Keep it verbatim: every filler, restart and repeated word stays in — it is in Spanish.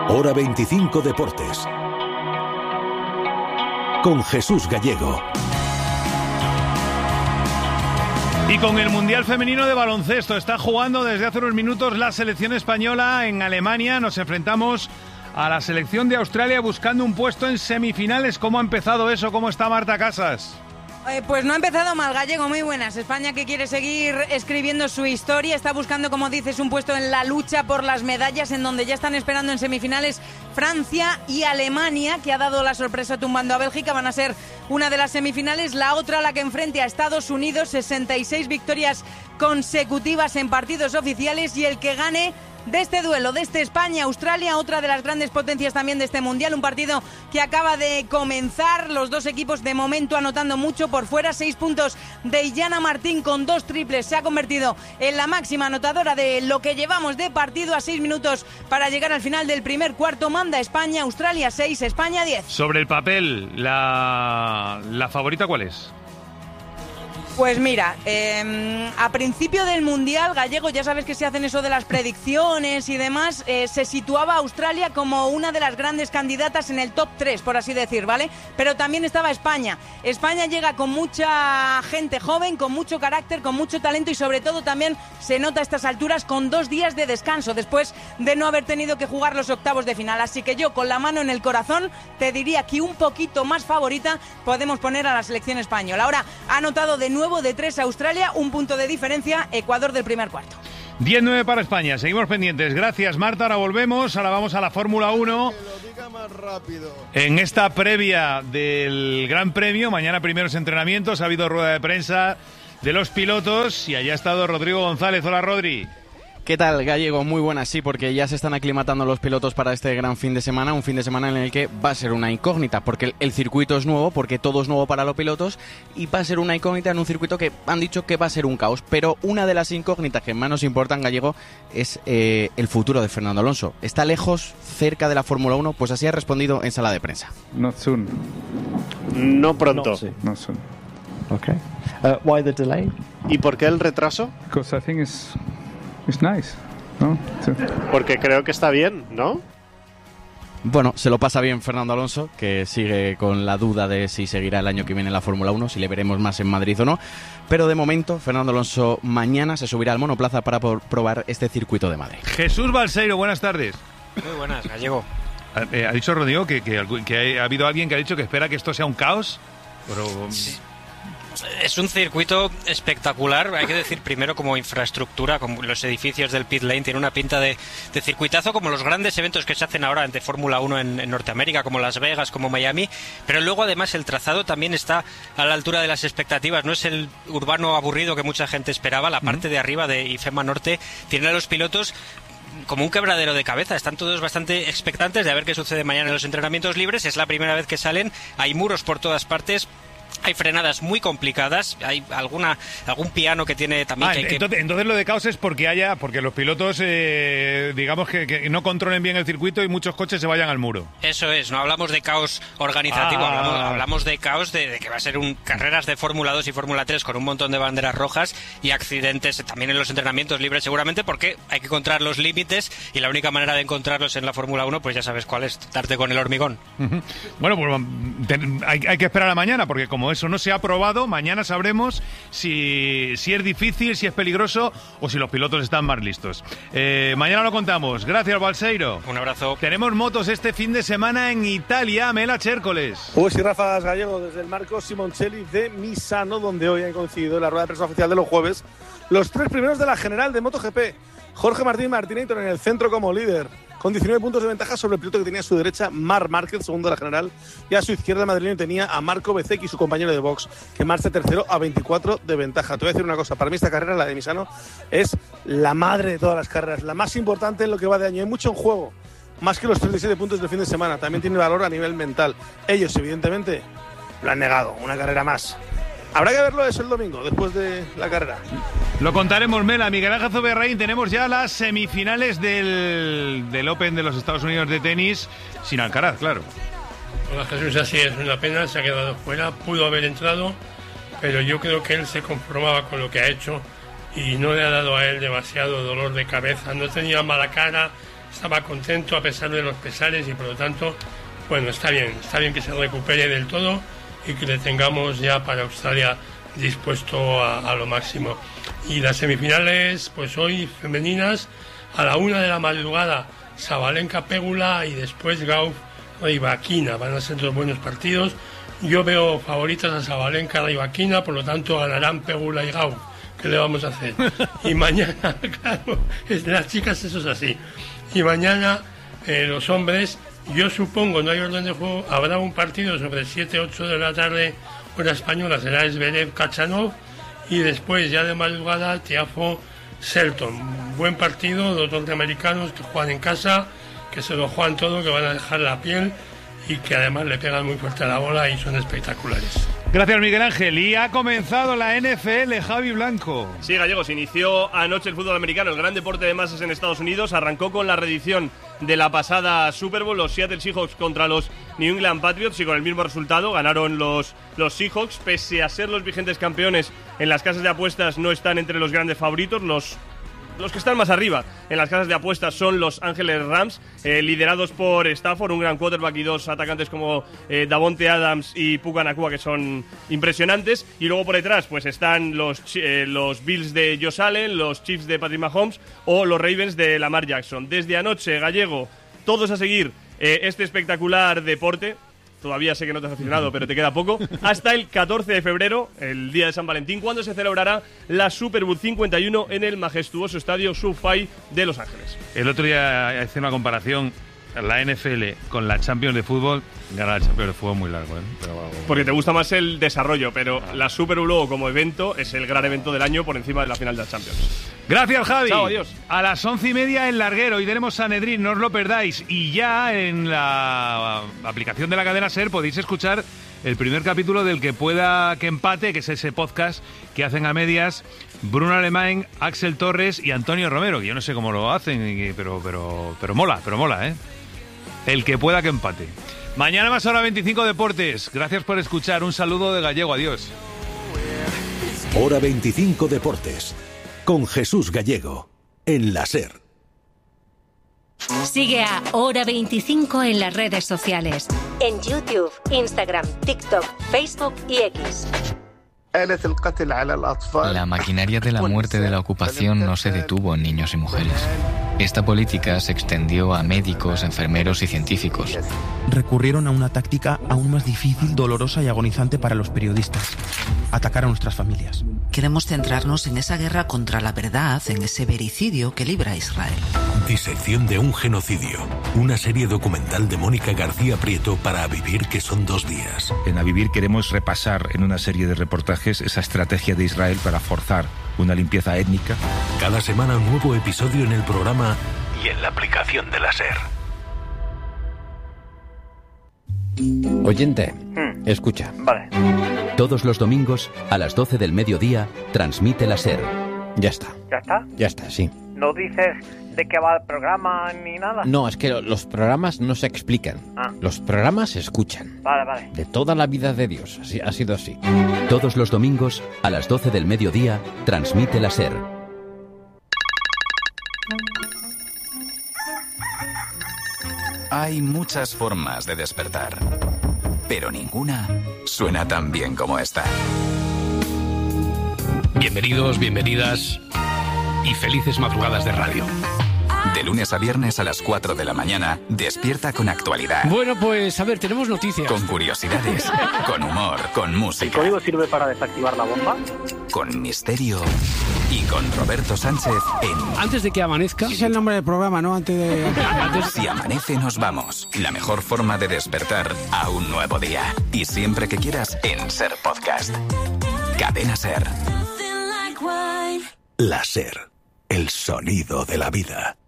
Hora veinticinco Deportes. Con Jesús Gallego. Y con el Mundial Femenino de Baloncesto está jugando desde hace unos minutos la selección española en Alemania. Nos enfrentamos a la selección de Australia buscando un puesto en semifinales. ¿Cómo ha empezado eso? ¿Cómo está Marta Casas? Eh, pues no ha empezado mal, Gallego, muy buenas. España, que quiere seguir escribiendo su historia, está buscando, como dices, un puesto en la lucha por las medallas, en donde ya están esperando en semifinales Francia y Alemania, que ha dado la sorpresa tumbando a Bélgica. Van a ser una de las semifinales, la otra la que enfrente a Estados Unidos, sesenta y seis victorias consecutivas en partidos oficiales, y el que gane de este duelo, de este España-Australia, otra de las grandes potencias también de este Mundial, un partido que acaba de comenzar, los dos equipos de momento anotando mucho por fuera, seis puntos de Illana Martín con dos triples, se ha convertido en la máxima anotadora de lo que llevamos de partido, a seis minutos para llegar al final del primer cuarto, manda España, Australia seis, España diez. Sobre el papel, ¿la, la favorita cuál es? Pues mira, eh, a principio del Mundial, Gallego, ya sabes que se hacen eso de las predicciones y demás, eh, se situaba a Australia como una de las grandes candidatas en el top tres, por así decir, ¿vale? Pero también estaba España. España llega con mucha gente joven, con mucho carácter, con mucho talento, y sobre todo también se nota a estas alturas con dos días de descanso después de no haber tenido que jugar los octavos de final. Así que yo, con la mano en el corazón, te diría que un poquito más favorita podemos poner a la selección española. Ahora ha anotado de nuevo de tres Australia, un punto de diferencia, Ecuador del primer cuarto. diez nueve para España, seguimos pendientes. Gracias, Marta, ahora volvemos, ahora vamos a la Fórmula uno. Que lo diga más rápido. En esta previa del Gran Premio, mañana primeros entrenamientos, ha habido rueda de prensa de los pilotos y allá ha estado Rodrigo González. Hola, Rodri. ¿Qué tal, Gallego? Muy buenas, sí, porque ya se están aclimatando los pilotos para este gran fin de semana, un fin de semana en el que va a ser una incógnita, porque el, el circuito es nuevo, porque todo es nuevo para los pilotos, y va a ser una incógnita en un circuito que han dicho que va a ser un caos. Pero una de las incógnitas que más nos importan, Gallego, es eh, el futuro de Fernando Alonso. ¿Está lejos, cerca de la Fórmula uno? Pues así ha respondido en sala de prensa. Not soon. No pronto. Not soon. Not soon. Okay. Uh, why the delay? ¿Y por qué el retraso? Because I think it's it's nice, ¿no? So. Porque creo que está bien, ¿no? Bueno, se lo pasa bien Fernando Alonso, que sigue con la duda de si seguirá el año que viene en la Fórmula uno, si le veremos más en Madrid o no. Pero de momento, Fernando Alonso mañana se subirá al monoplaza para probar este circuito de Madrid. Jesús Balseiro, buenas tardes. Muy buenas, Gallego. ¿Ha, eh, ha dicho Rodrigo que, que, que ha habido alguien que ha dicho que espera que esto sea un caos? Pero... Sí. Es un circuito espectacular, hay que decir primero como infraestructura, como los edificios del pit lane, tiene una pinta de, de circuitazo como los grandes eventos que se hacen ahora ante Fórmula uno en, en Norteamérica, como Las Vegas, como Miami, pero luego además el trazado también está a la altura de las expectativas, no es el urbano aburrido que mucha gente esperaba, la parte de arriba de I F E M A Norte tiene a los pilotos como un quebradero de cabeza, están todos bastante expectantes de a ver qué sucede mañana en los entrenamientos libres, es la primera vez que salen, hay muros por todas partes. Hay frenadas muy complicadas, hay alguna algún piano que tiene también... Ah, que hay que... entonces, entonces lo de caos es porque haya porque los pilotos, eh, digamos, que, que no controlen bien el circuito y muchos coches se vayan al muro. Eso es, no hablamos de caos organizativo, ah. hablamos, hablamos de caos de, de que va a ser un carreras de Fórmula dos y Fórmula tres con un montón de banderas rojas y accidentes también en los entrenamientos libres seguramente, porque hay que encontrar los límites y la única manera de encontrarlos en la Fórmula uno, pues ya sabes cuál es, darte con el hormigón. Uh-huh. Bueno, pues ten, hay, hay que esperar a mañana, porque como eso no se ha probado, mañana sabremos si, si es difícil, si es peligroso o si los pilotos están más listos. Eh, mañana lo contamos. Gracias, Balseiro. Un abrazo. Tenemos motos este fin de semana en Italia. Mela Chércoles. Pues y Rafa Gallego desde el Marco Simoncelli de Misano, donde hoy han coincidido en la rueda de prensa oficial de los jueves los tres primeros de la general de MotoGP. Jorge Martín Martinator en el centro como líder, con diecinueve puntos de ventaja sobre el piloto que tenía a su derecha, Marc Márquez, segundo de la general, y a su izquierda el madrileño tenía a Marco Bezzecchi, su compañero de box, que marcha tercero a veinticuatro de ventaja. Te voy a decir una cosa, para mí esta carrera, la de Misano, es la madre de todas las carreras, la más importante en lo que va de año. Hay mucho en juego, más que los treinta y siete puntos del fin de semana, también tiene valor a nivel mental. Ellos, evidentemente, lo han negado, una carrera más. Habrá que verlo eso el domingo, después de la carrera. Lo contaremos, Mela. Miguel Ángel Zoberraín, tenemos ya las semifinales del, del Open de los Estados Unidos de tenis, sin Alcaraz, claro. Hola Jesús, así es, una pena, se ha quedado fuera, pudo haber entrado, pero yo creo que él se conformaba con lo que ha hecho y no le ha dado a él demasiado dolor de cabeza, no tenía mala cara, estaba contento a pesar de los pesares y por lo tanto, bueno, está bien, está bien que se recupere del todo y que le tengamos ya para Australia dispuesto a, a lo máximo. Y las semifinales, pues hoy femeninas, a la una de la madrugada, Sabalenka Pegula y después Gauff Rybakina. Van a ser dos buenos partidos. Yo veo favoritas a Sabalenka Rybakina, por lo tanto ganarán Pegula y Gauff. ¿Qué le vamos a hacer? Y mañana, claro, es de las chicas eso es así. Y mañana eh, los hombres, yo supongo, no hay orden de juego, habrá un partido sobre siete ocho de la tarde, hora española, será Zverev Kachanov, y después ya de madrugada Tiafoe Shelton. Buen partido, dos norteamericanos que juegan en casa, que se lo juegan todo, que van a dejar la piel y que además le pegan muy fuerte a la bola y son espectaculares. Gracias, Miguel Ángel. Y ha comenzado la N F L, Javi Blanco. Sí, Gallegos, inició anoche el fútbol americano, el gran deporte de masas en Estados Unidos. Arrancó con la reedición de la pasada Super Bowl, los Seattle Seahawks contra los New England Patriots, y con el mismo resultado ganaron los, los Seahawks. Pese a ser los vigentes campeones, en las casas de apuestas no están entre los grandes favoritos. Los Los que están más arriba en las casas de apuestas son los Ángeles Rams, eh, liderados por Stafford, un gran quarterback y dos atacantes como eh, Davonte Adams y Puka Nacua, que son impresionantes. Y luego por detrás pues están los, eh, los Bills de Josh Allen, los Chiefs de Patrick Mahomes o los Ravens de Lamar Jackson. Desde anoche, Gallego, todos a seguir eh, este espectacular deporte. Todavía sé que no te has aficionado, pero te queda poco. Hasta el catorce de febrero, el día de San Valentín, cuando se celebrará la Super Bowl cincuenta y uno en el majestuoso estadio SoFi de Los Ángeles. El otro día hice una comparación, la N F L con la Champions de fútbol. Gana la Champions de fútbol muy largo, ¿eh? Pero, porque te gusta más el desarrollo, pero ah. la Super Bowl luego como evento es el gran evento del año por encima de la final de la Champions. Gracias, Javi. Chao, adiós. A las once y media en Larguero, hoy tenemos Sanedrín, no os lo perdáis. Y ya en la aplicación de la cadena SER podéis escuchar el primer capítulo del Que Pueda Que Empate, que es ese podcast que hacen a medias Bruno Alemán, Axel Torres y Antonio Romero, que yo no sé cómo lo hacen, pero, pero, pero mola, pero mola, ¿eh? El Que Pueda Que Empate. Mañana más hora veinticinco Deportes. Gracias por escuchar. Un saludo de Gallego. Adiós. Hora veinticinco Deportes. Con Jesús Gallego. En la SER. Sigue a Hora veinticinco en las redes sociales. En YouTube, Instagram, TikTok, Facebook y X. La maquinaria de la muerte de la ocupación no se detuvo en niños y mujeres. Esta política se extendió a médicos, enfermeros y científicos. Recurrieron a una táctica aún más difícil, dolorosa y agonizante para los periodistas: atacar a nuestras familias. Queremos centrarnos en esa guerra contra la verdad, en ese vericidio que libra Israel. Disección de un genocidio. Una serie documental de Mónica García Prieto para A Vivir, que son dos días. En A Vivir queremos repasar en una serie de reportajes esa estrategia de Israel para forzar una limpieza étnica. Cada semana un nuevo episodio en el programa y en la aplicación de la SER. Oyente, hmm. escucha. Vale. Todos los domingos, a las doce del mediodía, transmite la SER. Ya está. ¿Ya está? Ya está, sí. ¿No dices de qué va el programa ni nada? No, es que los programas no se explican. Ah. Los programas se escuchan. Vale, vale. De toda la vida de Dios, así, ha sido así. Todos los domingos, a las doce del mediodía, transmite la SER. Hay muchas formas de despertar, pero ninguna suena tan bien como esta. Bienvenidos, bienvenidas y felices madrugadas de radio. De lunes a viernes a las cuatro de la mañana, despierta con actualidad. Bueno, pues a ver, tenemos noticias. Con curiosidades, con humor, con música. ¿El código sirve para desactivar la bomba? Con misterio y con Roberto Sánchez en... Antes de que amanezca... Es el nombre del programa, ¿no? Antes de... Antes... Si amanece nos vamos. La mejor forma de despertar a un nuevo día. Y siempre que quieras en SER Podcast. Cadena SER. La SER. El sonido de la vida.